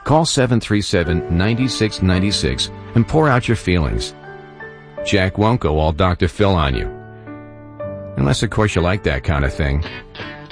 Call 737-9696 and pour out your feelings. Jack won't go all Dr. Phil on you. Unless, of course, you like that kind of thing.